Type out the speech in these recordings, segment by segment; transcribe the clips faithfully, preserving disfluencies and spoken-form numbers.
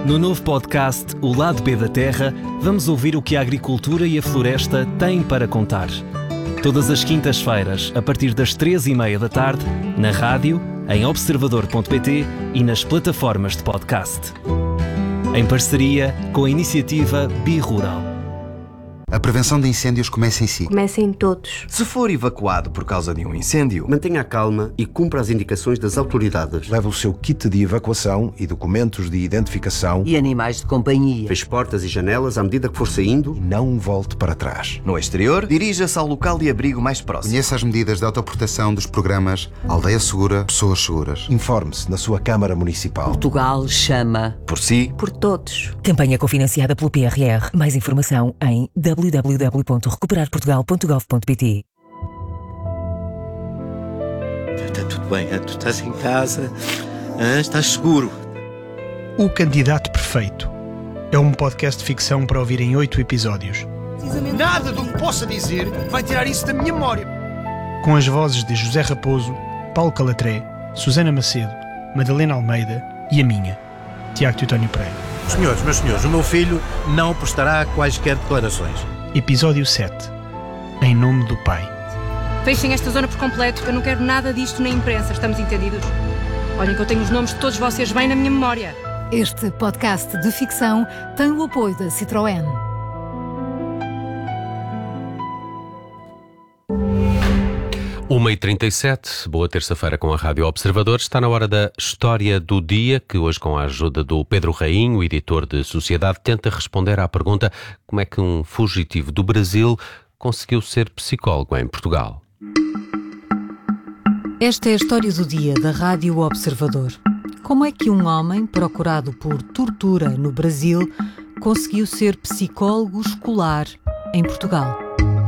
No novo podcast O Lado B da Terra, vamos ouvir o que a agricultura e a floresta têm para contar. Todas as quintas-feiras, a partir das três e meia da tarde, na rádio, em observador ponto pt e nas plataformas de podcast. Em parceria com a iniciativa Bi-Rural. A prevenção de incêndios começa em si. Começa em todos. Se for evacuado por causa de um incêndio, mantenha a calma e cumpra as indicações das autoridades. Leve o seu kit de evacuação e documentos de identificação. E animais de companhia. Feche portas e janelas à medida que for saindo. E não volte para trás. No exterior, dirija-se ao local de abrigo mais próximo. Conheça as medidas de autoproteção dos programas Aldeia Segura, Pessoas Seguras. Informe-se na sua Câmara Municipal. Portugal chama por si, por todos. Campanha cofinanciada pelo P R R. Mais informação em w w w ponto recuperar portugal ponto gov ponto pt. Está tudo bem, tu estás em casa, estás seguro. O Candidato Perfeito é um podcast de ficção para ouvir em oito episódios. Nada do que possa dizer vai tirar isso da minha memória. Com as vozes de José Raposo, Paulo Calatré, Susana Macedo, Madalena Almeida e a minha, Tiago Teutónio Pereira. Senhores, meus senhores, o meu filho não prestará quaisquer declarações. Episódio sete. Em nome do Pai. Fechem esta zona por completo, eu não quero nada disto na imprensa, estamos entendidos? Olhem que eu tenho os nomes de todos vocês bem na minha memória. Este podcast de ficção tem o apoio da Citroën. uma e trinta e sete, boa terça-feira com a Rádio Observador. Está na hora da História do Dia, que hoje, com a ajuda do Pedro Rainho, editor de Sociedade, tenta responder à pergunta: como é que um fugitivo do Brasil conseguiu ser psicólogo em Portugal? Esta é a História do Dia da Rádio Observador. Como é que um homem procurado por tortura no Brasil conseguiu ser psicólogo escolar em Portugal?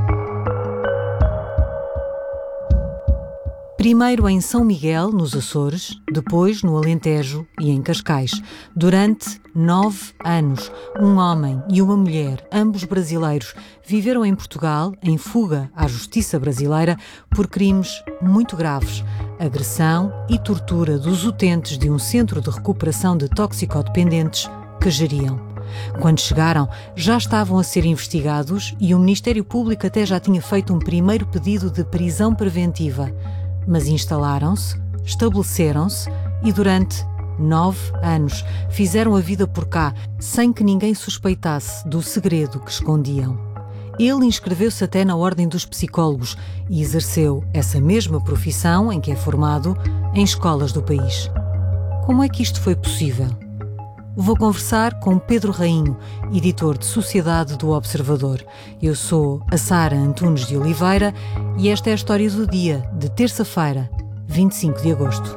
Primeiro em São Miguel, nos Açores, depois no Alentejo e em Cascais. Durante nove anos, um homem e uma mulher, ambos brasileiros, viveram em Portugal, em fuga à justiça brasileira, por crimes muito graves: agressão e tortura dos utentes de um centro de recuperação de toxicodependentes que geriam. Quando chegaram, já estavam a ser investigados e o Ministério Público até já tinha feito um primeiro pedido de prisão preventiva. Mas instalaram-se, estabeleceram-se e durante nove anos fizeram a vida por cá, sem que ninguém suspeitasse do segredo que escondiam. Ele inscreveu-se até na Ordem dos Psicólogos e exerceu essa mesma profissão em que é formado em escolas do país. Como é que isto foi possível? Vou conversar com Pedro Rainho, editor de Sociedade do Observador. Eu sou a Sara Antunes de Oliveira e esta é a História do Dia, de terça-feira, vinte e cinco de agosto.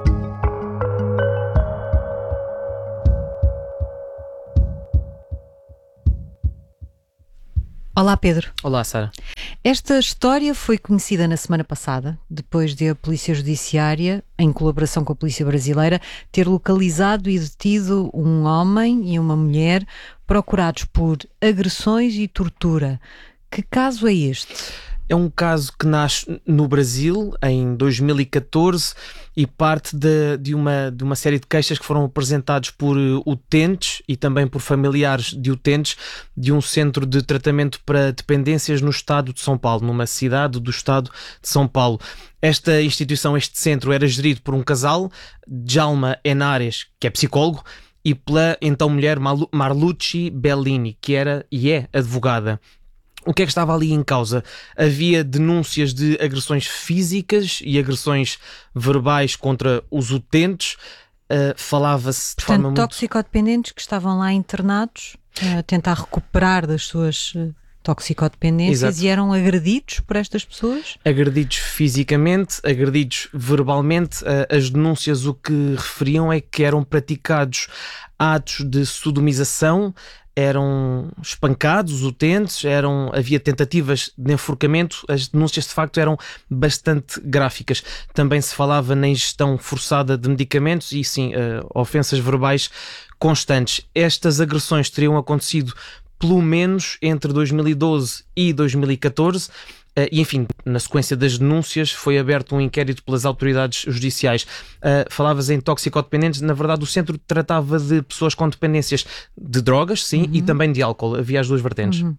Olá, Pedro. Olá, Sara. Esta história foi conhecida na semana passada, depois de a Polícia Judiciária, em colaboração com a Polícia Brasileira, ter localizado e detido um homem e uma mulher procurados por agressões e tortura. Que caso é este? É um caso que nasce no Brasil, em dois mil e catorze, e parte de, de, uma, de uma série de queixas que foram apresentados por utentes e também por familiares de utentes de um centro de tratamento para dependências no estado de São Paulo, numa cidade do estado de São Paulo. Esta instituição, este centro, era gerido por um casal, Djalma Henares, que é psicólogo, e pela então mulher Marlucci Bellini, que era e é advogada. O que é que estava ali em causa? Havia denúncias de agressões físicas e agressões verbais contra os utentes. Uh, falava-se de Portanto, forma muito... toxicodependentes que estavam lá internados a tentar recuperar das suas toxicodependências. Exato. E eram agredidos por estas pessoas? Agredidos fisicamente, agredidos verbalmente. Uh, as denúncias o que referiam é que eram praticados atos de sodomização, eram espancados os utentes, eram, havia tentativas de enforcamento. As denúncias de facto eram bastante gráficas. Também se falava na ingestão forçada de medicamentos e sim, uh, ofensas verbais constantes. Estas agressões teriam acontecido pelo menos entre dois mil e doze e dois mil e catorze Uh, e, enfim, na sequência das denúncias foi aberto um inquérito pelas autoridades judiciais. Uh, falavas em toxicodependentes, na verdade o centro tratava de pessoas com dependências de drogas, sim, uhum. e também de álcool. Havia as duas vertentes. Uhum.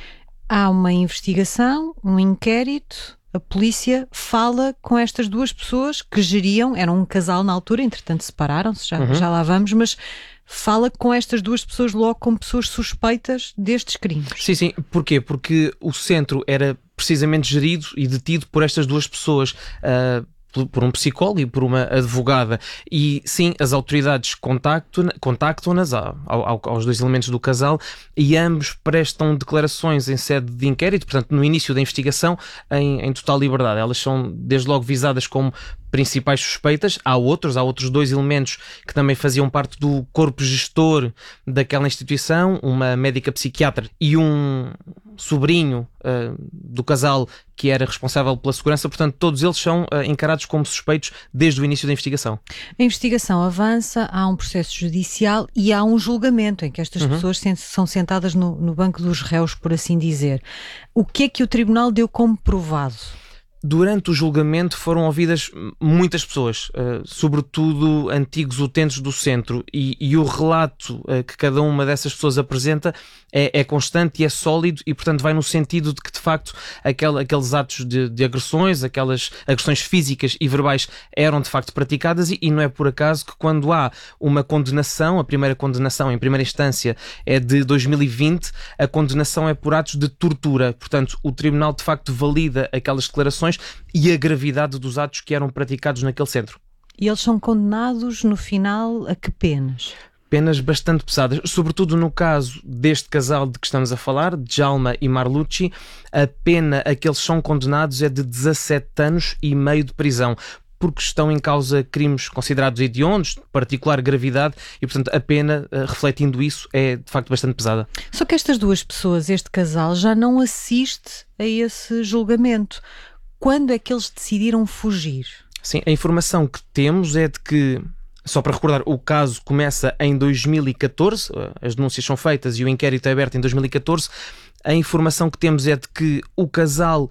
Há uma investigação, um inquérito, a polícia fala com estas duas pessoas que geriam, eram um casal na altura, entretanto separaram-se, já, uhum. já lá vamos, mas fala com estas duas pessoas logo como pessoas suspeitas destes crimes. Sim, sim. Porquê? Porque o centro era precisamente gerido e detido por estas duas pessoas, uh, por um psicólogo e por uma advogada. E sim, as autoridades contactam-nas contactam-nas ao, ao, aos dois elementos do casal e ambos prestam declarações em sede de inquérito, portanto no início da investigação em, em total liberdade. Elas são desde logo visadas como principais suspeitas. Há outros, há outros dois elementos que também faziam parte do corpo gestor daquela instituição, uma médica psiquiatra e um sobrinho uh, do casal que era responsável pela segurança. Portanto, todos eles são uh, encarados como suspeitos desde o início da investigação. A investigação avança, há um processo judicial e há um julgamento em que estas uhum. pessoas se, são sentadas no, no banco dos réus, por assim dizer. O que é que o tribunal deu como provado? Durante o julgamento foram ouvidas muitas pessoas, uh, sobretudo antigos utentes do centro, e, e o relato uh, que cada uma dessas pessoas apresenta é, é constante e é sólido e, portanto, vai no sentido de que, de facto, aquel, aqueles atos de, de agressões, aquelas agressões físicas e verbais eram, de facto, praticadas e, e não é por acaso que quando há uma condenação, a primeira condenação em primeira instância é de dois mil e vinte, a condenação é por atos de tortura. Portanto, o tribunal, de facto, valida aquelas declarações e a gravidade dos atos que eram praticados naquele centro. E eles são condenados, no final, a que penas? Penas bastante pesadas, sobretudo no caso deste casal de que estamos a falar, Djalma e Marlucci. A pena a que eles são condenados é de dezassete anos e meio de prisão, porque estão em causa crimes considerados hediondos, de particular gravidade, e, portanto, a pena, refletindo isso, é, de facto, bastante pesada. Só que estas duas pessoas, este casal, já não assiste a esse julgamento. Quando é que eles decidiram fugir? Sim, a informação que temos é de que, só para recordar, o caso começa em dois mil e catorze, as denúncias são feitas e o inquérito é aberto em dois mil e catorze. A informação que temos é de que o casal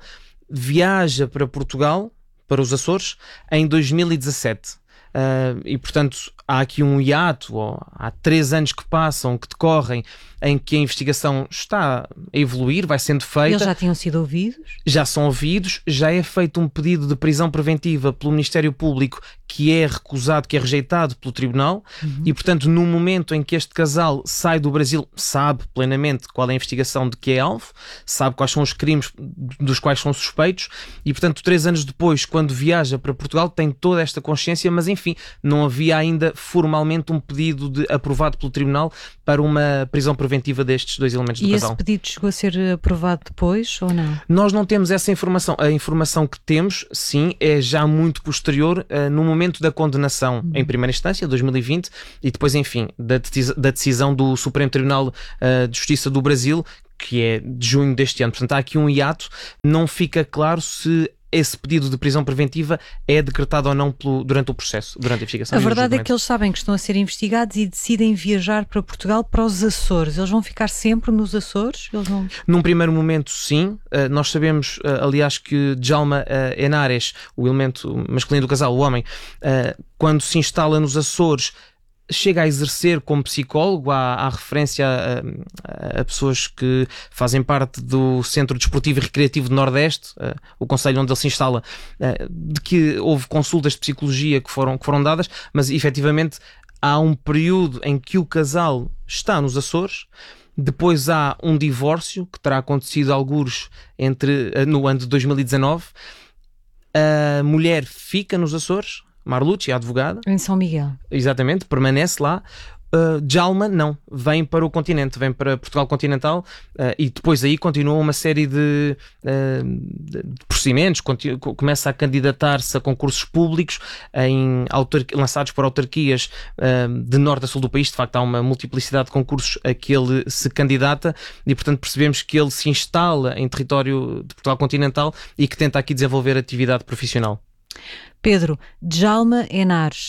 viaja para Portugal, para os Açores, em dois mil e dezassete. Uh, e, portanto, há aqui um hiato, ou há três anos que passam, que decorrem, em que a investigação está a evoluir, vai sendo feita. Eles já tinham sido ouvidos? Já são ouvidos, já é feito um pedido de prisão preventiva pelo Ministério Público que é recusado, que é rejeitado pelo Tribunal, uhum. e, portanto, no momento em que este casal sai do Brasil, sabe plenamente qual é a investigação de que é alvo, sabe quais são os crimes dos quais são suspeitos, e, portanto, três anos depois, quando viaja para Portugal, tem toda esta consciência, mas, enfim, não havia ainda formalmente um pedido de, aprovado pelo Tribunal para uma prisão preventiva destes dois elementos do e casal. E esse pedido chegou a ser aprovado depois ou não? Nós não temos essa informação. A informação que temos, sim, é já muito posterior, uh, no momento da condenação uhum. em primeira instância, dois mil e vinte, e depois, enfim, da, da decisão do Supremo Tribunal uh, de Justiça do Brasil, que é de junho deste ano. Portanto, há aqui um hiato. Não fica claro se esse pedido de prisão preventiva é decretado ou não pelo, durante o processo, durante a investigação. A verdade é que eles sabem que estão a ser investigados e decidem viajar para Portugal, para os Açores. Eles vão ficar sempre nos Açores? Eles vão... Num primeiro momento, sim. Uh, nós sabemos, uh, aliás, que Djalma uh, Henares, o elemento masculino do casal, o homem, uh, quando se instala nos Açores, chega a exercer como psicólogo. Há, há referência a, a, a pessoas que fazem parte do Centro Desportivo e Recreativo do Nordeste, uh, o concelho onde ele se instala, uh, de que houve consultas de psicologia que foram, que foram dadas, mas efetivamente há um período em que o casal está nos Açores. Depois há um divórcio que terá acontecido algures entre, uh, no ano de dois mil e dezanove. A mulher fica nos Açores, Marlucci, a advogada. Em São Miguel. Exatamente, permanece lá. Uh, Djalma não, vem para o continente, vem para Portugal continental, uh, e depois aí continua uma série de, uh, de procedimentos, continua, começa a candidatar-se a concursos públicos em autar- lançados por autarquias uh, de norte a sul do país. De facto há uma multiplicidade de concursos a que ele se candidata e, portanto, percebemos que ele se instala em território de Portugal continental e que tenta aqui desenvolver atividade profissional. Pedro, Djalma Henares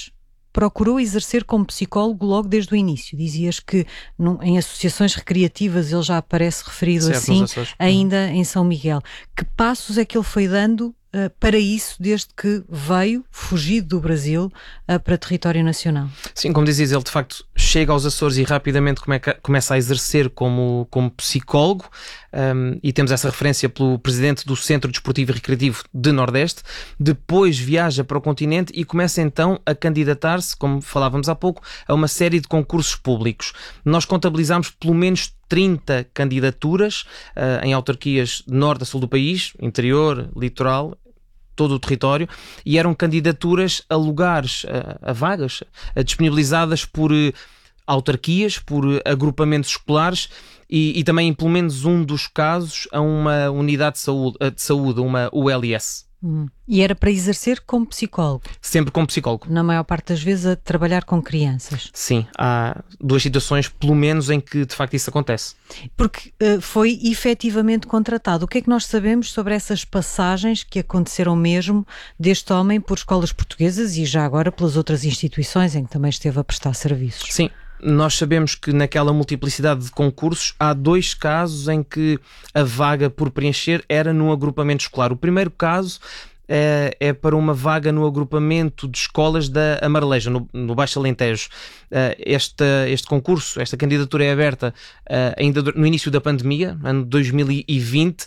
procurou exercer como psicólogo logo desde o início. Dizias que num, em associações recreativas ele já aparece referido certo, assim, ainda em São Miguel. Que passos é que ele foi dando Uh, para isso, desde que veio, fugido do Brasil, uh, para território nacional? Sim, como dizias, ele de facto chega aos Açores e rapidamente come começa a exercer como, como psicólogo, um, e temos essa referência pelo presidente do Centro Desportivo e Recreativo de Nordeste. Depois viaja para o continente e começa então a candidatar-se, como falávamos há pouco, a uma série de concursos públicos. Nós contabilizámos pelo menos trinta candidaturas uh, em autarquias de norte a sul do país, interior, litoral, todo o território, e eram candidaturas a lugares, a, a vagas, a disponibilizadas por uh, autarquias, por uh, agrupamentos escolares e, e também, em pelo menos um dos casos, a uma unidade de saúde, de saúde uma U L S. Hum. E era para exercer como psicólogo? Sempre como psicólogo. Na maior parte das vezes a trabalhar com crianças? Sim, há duas situações, pelo menos, em que de facto isso acontece. Porque uh, foi efetivamente contratado. O que é que nós sabemos sobre essas passagens que aconteceram mesmo deste homem por escolas portuguesas e já agora pelas outras instituições em que também esteve a prestar serviços? Sim. Nós sabemos que naquela multiplicidade de concursos há dois casos em que a vaga por preencher era num agrupamento escolar. O primeiro caso é, é para uma vaga no agrupamento de escolas da Amareleja, no, no Baixo Alentejo. Este, este concurso, esta candidatura é aberta ainda no início da pandemia, ano dois mil e vinte,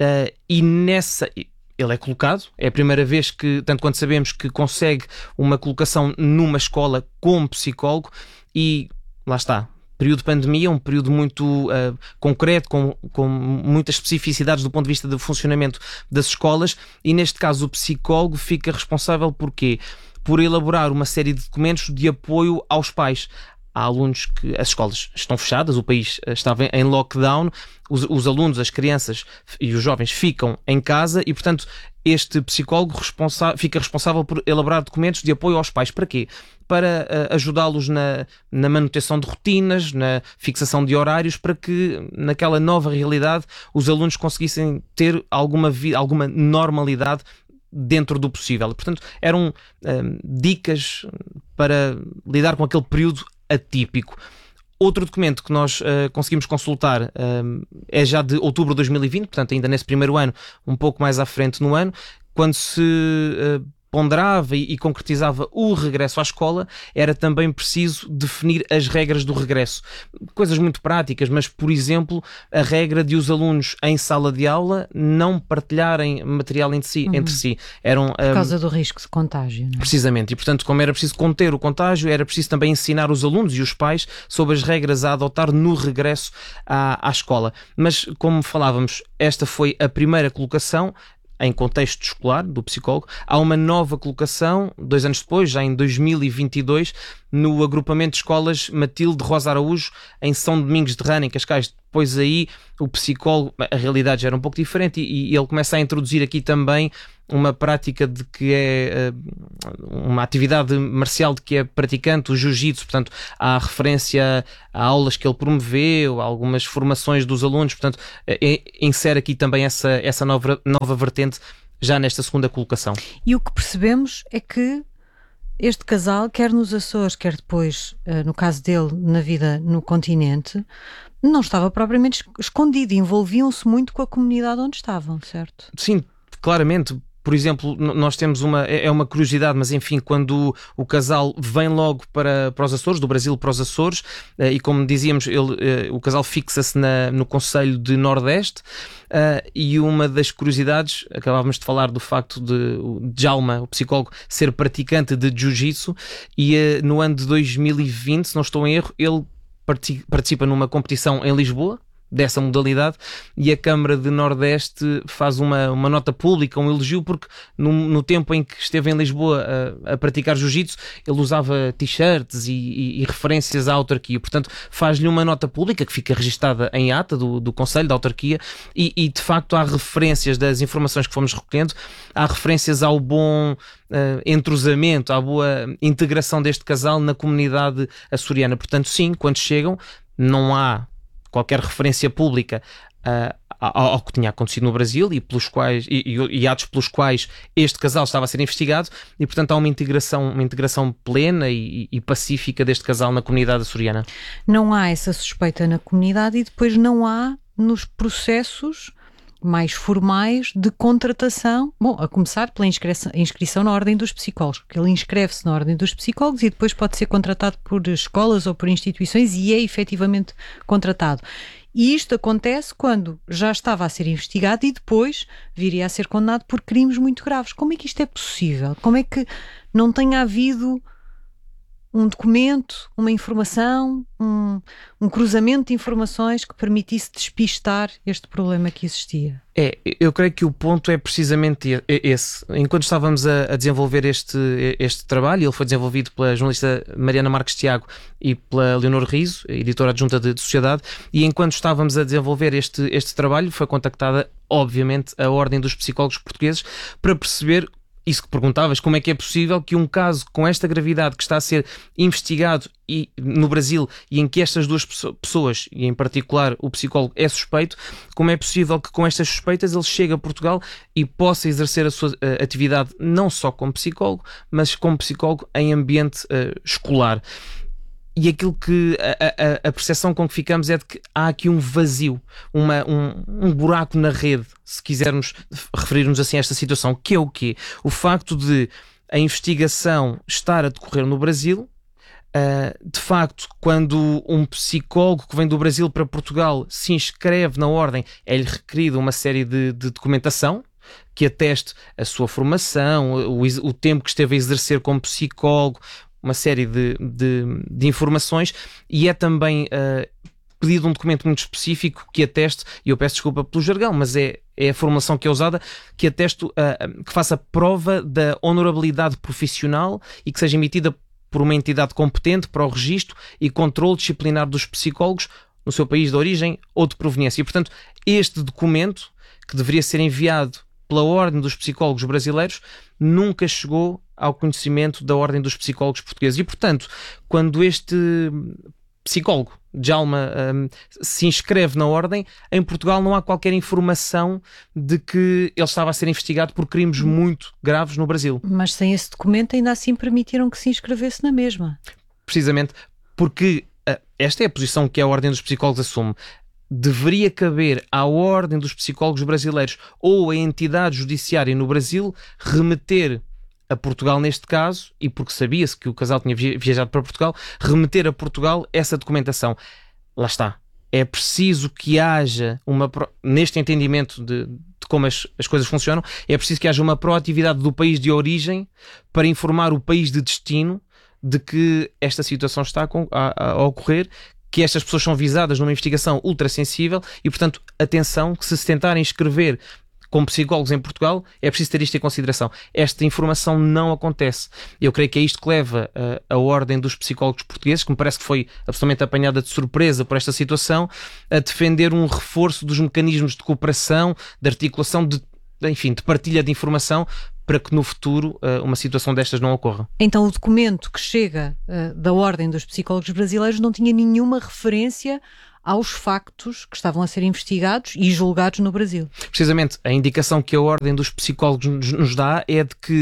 e nessa... Ele é colocado, é a primeira vez que, tanto quanto sabemos, que consegue uma colocação numa escola como psicólogo e... Lá está, período de pandemia, um período muito uh, concreto, com, com muitas especificidades do ponto de vista do funcionamento das escolas, e neste caso o psicólogo fica responsável por quê? Por elaborar uma série de documentos de apoio aos pais. Há alunos que as escolas estão fechadas, o país estava em lockdown, os, os alunos, as crianças e os jovens ficam em casa e, portanto, este psicólogo responsa- fica responsável por elaborar documentos de apoio aos pais. Para quê? Para uh, ajudá-los na, na manutenção de rotinas, na fixação de horários, para que naquela nova realidade os alunos conseguissem ter alguma, vi- alguma normalidade dentro do possível. Portanto, eram uh, dicas para lidar com aquele período atípico. Outro documento que nós uh, conseguimos consultar uh, é já de outubro de dois mil e vinte, portanto ainda nesse primeiro ano, um pouco mais à frente no ano, quando se uh, ponderava e, e concretizava o regresso à escola, era também preciso definir as regras do regresso. Coisas muito práticas, mas, por exemplo, a regra de os alunos em sala de aula não partilharem material entre si. Uhum. Entre si. Eram, Por causa um, do risco de contágio, não é? Precisamente. E, portanto, como era preciso conter o contágio, era preciso também ensinar os alunos e os pais sobre as regras a adotar no regresso à, à escola. Mas, como falávamos, esta foi a primeira colocação em contexto escolar, do psicólogo. Há uma nova colocação, dois anos depois, já em dois mil e vinte e dois, no agrupamento de escolas Matilde Rosa Araújo, em São Domingos de Rana, em Cascais. Depois aí, o psicólogo, a realidade já era um pouco diferente e, e ele começa a introduzir aqui também uma prática de que é uma atividade marcial de que é praticante, o jiu-jitsu. Portanto, há referência a aulas que ele promoveu, a algumas formações dos alunos. Portanto, é, insere aqui também essa, essa nova, nova vertente já nesta segunda colocação. E o que percebemos é que este casal, quer nos Açores, quer depois, no caso dele, na vida no continente, não estava propriamente escondido, envolviam-se muito com a comunidade onde estavam, certo? Sim, claramente. Por exemplo, nós temos uma, é uma curiosidade, mas enfim, quando o, o casal vem logo para, para os Açores, do Brasil para os Açores, e como dizíamos, ele, o casal fixa-se na, no Conselho de Nordeste, e uma das curiosidades, acabávamos de falar do facto de Djalma, o psicólogo, ser praticante de jiu-jitsu, e no ano de dois mil e vinte, se não estou em erro, ele participa numa competição em Lisboa, dessa modalidade, e a Câmara de Nordeste faz uma, uma nota pública, um elogio, porque no, no tempo em que esteve em Lisboa a, a praticar jiu-jitsu, ele usava t-shirts e, e, e referências à autarquia. Portanto, faz-lhe uma nota pública que fica registada em ata do, do Conselho da Autarquia e, e de facto há referências das informações que fomos recolhendo, há referências ao bom Uh, entrosamento, à boa integração deste casal na comunidade açoriana. Portanto, sim, quando chegam, não há qualquer referência pública uh, ao, ao que tinha acontecido no Brasil e, pelos quais, e, e, e atos pelos quais este casal estava a ser investigado, e portanto há uma integração, uma integração plena e, e pacífica deste casal na comunidade açoriana. Não há essa suspeita na comunidade e depois não há nos processos mais formais de contratação, bom, a começar pela inscrição, inscrição na Ordem dos Psicólogos, porque ele inscreve-se na Ordem dos Psicólogos e depois pode ser contratado por escolas ou por instituições e é efetivamente contratado. E isto acontece quando já estava a ser investigado e depois viria a ser condenado por crimes muito graves. Como é que isto é possível? Como é que não tenha havido um documento, uma informação, um, um cruzamento de informações que permitisse despistar este problema que existia? É, eu creio que o ponto é precisamente esse. Enquanto estávamos a, a desenvolver este, este trabalho, ele foi desenvolvido pela jornalista Mariana Marques Tiago e pela Leonor Riso, editora adjunta de, de Sociedade, e enquanto estávamos a desenvolver este, este trabalho, foi contactada, obviamente, a Ordem dos Psicólogos Portugueses para perceber isso que perguntavas, como é que é possível que um caso com esta gravidade que está a ser investigado e, no Brasil, e em que estas duas pessoas, e em particular o psicólogo, é suspeito, como é possível que com estas suspeitas ele chegue a Portugal e possa exercer a sua uh, atividade não só como psicólogo, mas como psicólogo em ambiente uh, escolar. E aquilo que a, a, a percepção com que ficamos é de que há aqui um vazio, uma, um, um buraco na rede, se quisermos referir-nos assim a esta situação, que é o quê? O facto de a investigação estar a decorrer no Brasil, uh, de facto, quando um psicólogo que vem do Brasil para Portugal se inscreve na Ordem, é-lhe requerida uma série de, de documentação que ateste a sua formação, o, o tempo que esteve a exercer como psicólogo, uma série de, de, de informações, e é também uh, pedido um documento muito específico que ateste, e eu peço desculpa pelo jargão, mas é, é a formulação que é usada, que ateste, uh, que faça prova da honorabilidade profissional e que seja emitida por uma entidade competente para o registro e controle disciplinar dos psicólogos no seu país de origem ou de proveniência. E, portanto, este documento, que deveria ser enviado pela Ordem dos Psicólogos Brasileiros, nunca chegou ao conhecimento da Ordem dos Psicólogos Portugueses. E, portanto, quando este psicólogo, Djalma, um, se inscreve na Ordem, em Portugal não há qualquer informação de que ele estava a ser investigado por crimes muito graves no Brasil. Mas sem esse documento ainda assim permitiram que se inscrevesse na mesma. Precisamente porque uh, esta é a posição que a Ordem dos Psicólogos assume. Deveria caber à Ordem dos Psicólogos Brasileiros ou à entidade judiciária no Brasil remeter a Portugal neste caso, e porque sabia-se que o casal tinha viajado para Portugal, remeter a Portugal essa documentação. Lá está. É preciso que haja uma, neste entendimento de, de como as, as coisas funcionam, é preciso que haja uma proatividade do país de origem para informar o país de destino de que esta situação está a, a, a ocorrer, que estas pessoas são visadas numa investigação ultrassensível e, portanto, atenção, que se se tentarem inscrever como psicólogos em Portugal, é preciso ter isto em consideração. Esta informação não acontece. Eu creio que é isto que leva uh, a Ordem dos Psicólogos Portugueses, que me parece que foi absolutamente apanhada de surpresa por esta situação, a defender um reforço dos mecanismos de cooperação, de articulação, de, enfim, de partilha de informação, para que no futuro uh, uma situação destas não ocorra. Então o documento que chega uh, da Ordem dos Psicólogos Brasileiros não tinha nenhuma referência aos factos que estavam a ser investigados e julgados no Brasil. Precisamente, a indicação que a Ordem dos Psicólogos nos dá é de que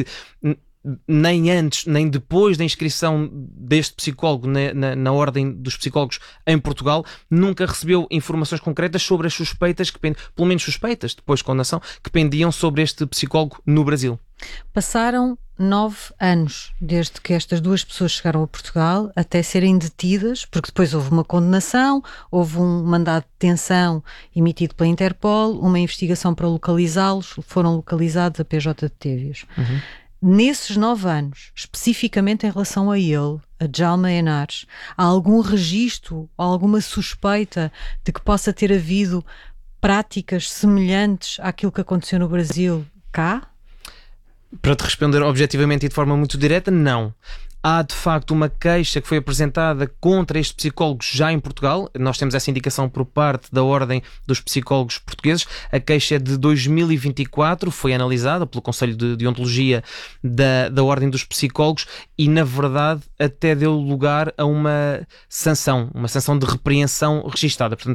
nem antes, nem depois da inscrição deste psicólogo na, na, na Ordem dos Psicólogos em Portugal, nunca recebeu informações concretas sobre as suspeitas, que, pelo menos suspeitas, depois de condenação, que pendiam sobre este psicólogo no Brasil. Passaram nove anos desde que estas duas pessoas chegaram a Portugal até serem detidas, porque depois houve uma condenação, houve um mandado de detenção emitido pela Interpol, uma investigação para localizá-los, foram localizados a P J de Tévios. Uhum. Nesses nove anos, especificamente em relação a ele, a Djalma Henares, há algum registro, alguma suspeita de que possa ter havido práticas semelhantes àquilo que aconteceu no Brasil cá? Para te responder objetivamente e de forma muito direta, não. Há de facto uma queixa que foi apresentada contra este psicólogo já em Portugal. Nós temos essa indicação por parte da Ordem dos Psicólogos Portugueses. A queixa é de dois mil e vinte e quatro, foi analisada pelo Conselho de Deontologia da, da Ordem dos Psicólogos e, na verdade, até deu lugar a uma sanção, uma sanção de repreensão registada. Portanto,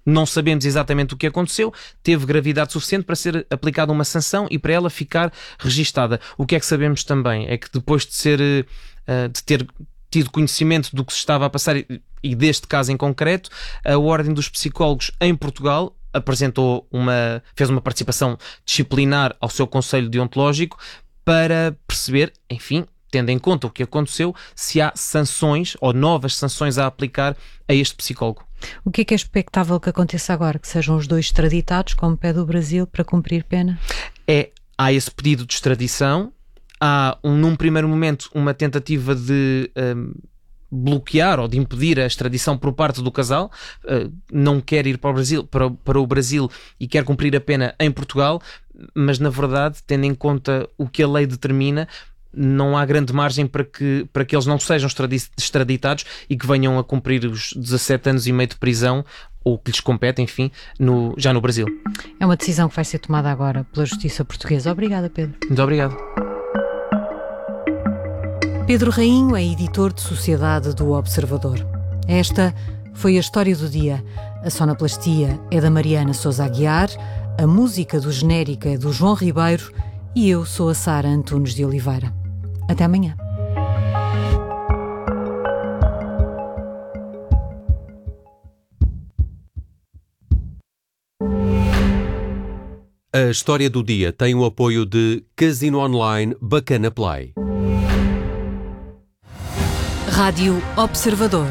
não sabemos exatamente o que aconteceu, teve gravidade suficiente para ser aplicada uma sanção e para ela ficar registada. O que é que sabemos também é que depois de ser de ter tido conhecimento do que se estava a passar e deste caso em concreto, a Ordem dos Psicólogos em Portugal apresentou uma, fez uma participação disciplinar ao seu Conselho Deontológico para perceber, enfim, tendo em conta o que aconteceu, se há sanções ou novas sanções a aplicar a este psicólogo. O que é que é expectável que aconteça agora? Que sejam os dois extraditados, como pede o Brasil, para cumprir pena? É, há esse pedido de extradição, há, um, num primeiro momento, uma tentativa de um, bloquear ou de impedir a extradição por parte do casal, uh, não quer ir para o Brasil, para, para o Brasil e quer cumprir a pena em Portugal, mas, na verdade, tendo em conta o que a lei determina, não há grande margem para que, para que eles não sejam extraditados e que venham a cumprir os dezassete anos e meio de prisão, ou que lhes compete, enfim, no, já no Brasil. É uma decisão que vai ser tomada agora pela Justiça Portuguesa. Obrigada, Pedro. Muito obrigado. Pedro Rainho é editor de Sociedade do Observador. Esta foi a história do dia. A sonoplastia é da Mariana Sousa Aguiar, a música do genérico é do João Ribeiro e eu sou a Sara Antunes de Oliveira. Até amanhã. A história do dia tem o apoio de Casino Online Bacana Play. Rádio Observador.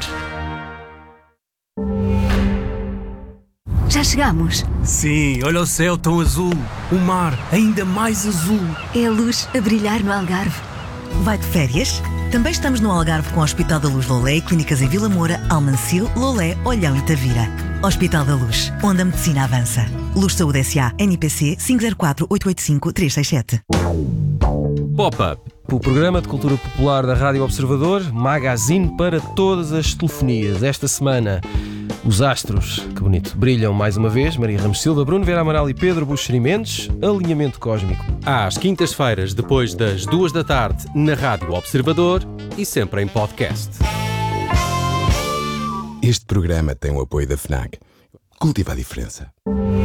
Já chegamos? Sim, olha o céu tão azul, o mar ainda mais azul. É a luz a brilhar no Algarve. Vai de férias? Também estamos no Algarve com o Hospital da Luz Lolé e clínicas em Vila Moura, Almancil, Lolé, Olhão e Tavira. Hospital da Luz, onde a medicina avança. Luz Saúde S A, N P C cinco zero quatro oito oito cinco três seis sete. Pop-up, o programa de cultura popular da Rádio Observador, magazine para todas as telefonias. Esta semana, os astros, que bonito, brilham mais uma vez. Maria Ramos Silva, Bruno Vera Amaral e Pedro Buxeri Mendes. Alinhamento cósmico. Às quintas-feiras, depois das duas da tarde, na Rádio Observador e sempre em podcast. Este programa tem o apoio da FNAC. Cultiva a diferença.